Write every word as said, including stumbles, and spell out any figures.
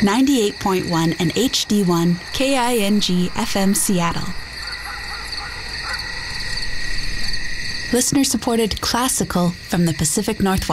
ninety-eight point one and H D one K I N G F M Seattle. Listener-supported classical from the Pacific Northwest.